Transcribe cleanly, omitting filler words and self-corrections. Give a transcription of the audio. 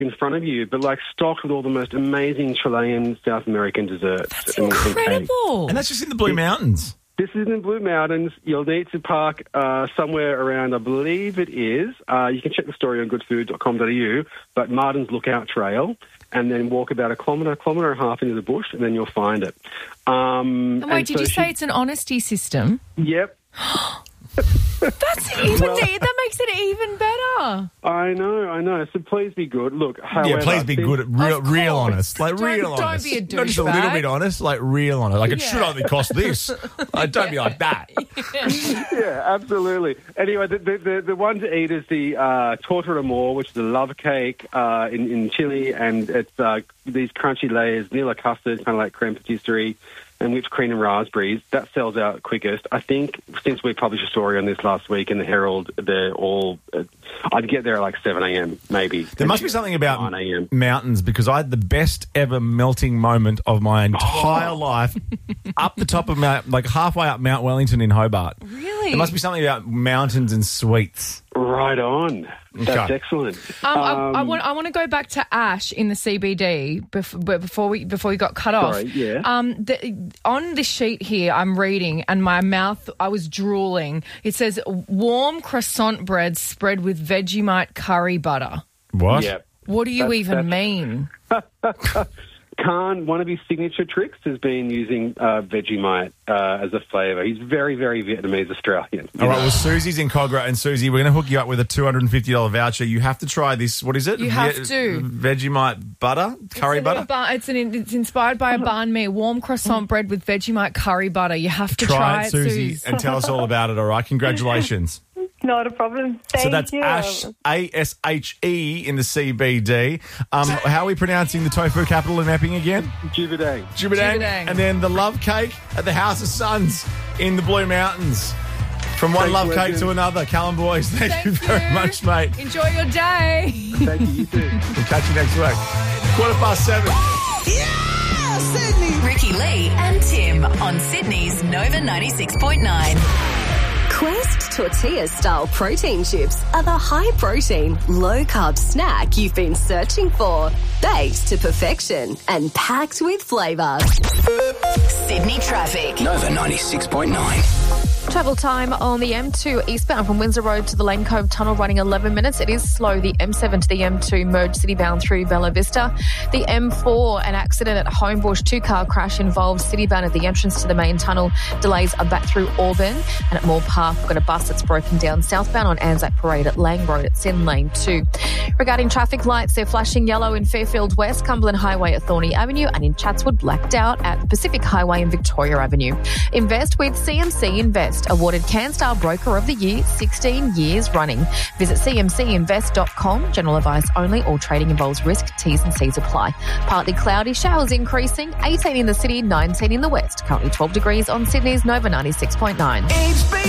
in front of you, but like stocked with all the most amazing Chilean South American desserts. That's and incredible. And that's just in the Blue Mountains. This is in Blue Mountains. You'll need to park somewhere around, I believe it is. You can check the story on goodfood.com.au, but Martin's Lookout Trail, and then walk about a kilometre and a half into the bush, and then you'll find it. And wait, did you say it's an honesty system? Yep. That makes it even better. I know. So please be good. Look, however, Yeah, please be good, real honest. Like real Don't honest. be a Not just a little douchebag. bit honest, like real honest. Like it should only cost this. Like, don't be like that. Yeah, absolutely. Anyway, the one to eat is the torta de amor, which is a love cake in Chile, and it's these crunchy layers, vanilla custard, kind of like creme patisserie, and whipped cream and raspberries. That sells out quickest. I think since we published a story on this last week in the Herald, they're all... I'd get there at like 7 a.m, maybe. There must be something about 9 a.m. mountains, because I had the best ever melting moment of my entire life up the top of halfway up Mount Wellington in Hobart. Really? There must be something about mountains and sweets. Right on. That's Okay. excellent. I want to go back to Ash in the CBD before we got cut off. Sorry, yeah. On the sheet here, I'm reading, and my mouth, I was drooling. It says warm croissant bread spread with Vegemite curry butter. What? Yeah. What do you even mean? Khan, one of his signature tricks has been using Vegemite as a flavour. He's very, very Vietnamese Australian. All right, well, Susie's in Cogra, and Susie, we're going to hook you up with a $250 voucher. You have to try this. What is it? You have to. Vegemite butter? Curry butter? It's inspired by a banh mi, warm croissant bread with Vegemite curry butter. You have to try it, Susie, Suze. and tell us all about it, all right? Congratulations. Not a problem. Thank So that's you. Ash, A-S-H-E in the CBD. How are we pronouncing the tofu capital in Epping again? Jubadang. Jubadang. And then the love cake at the House of Suns in the Blue Mountains. From one Thanks, love cake legend. to another. Callum Boys, thank you very much, mate. Enjoy your day. Thank you, you too. We'll catch you next week. 7:15. Yeah, Sydney. Ricky Lee and Tim on Sydney's Nova 96.9. Quest tortilla-style protein chips are the high-protein, low-carb snack you've been searching for. Baked to perfection and packed with flavour. Sydney traffic. Nova 96.9. Travel time on the M2 eastbound from Windsor Road to the Lane Cove Tunnel running 11 minutes. It is slow. The M7 to the M2 merge city bound through Bella Vista. The M4, an accident at Homebush. 2-car crash involved city bound at the entrance to the main tunnel. Delays are back through Auburn. And at Moore Park, we've got a bus that's broken down southbound on Anzac Parade at Lang Road. It's in lane 2. Regarding traffic lights, they're flashing yellow in Fairfield West, Cumberland Highway at Thorney Avenue, and in Chatswood, blacked out at Pacific Highway and Victoria Avenue. Invest with CMC Invest, awarded CanStar Broker of the Year 16 years running. Visit cmcinvest.com. General advice only. All trading involves risk. T's and C's apply. Partly cloudy, showers increasing. 18 in the city, 19 in the west. Currently 12 degrees on Sydney's Nova 96.9.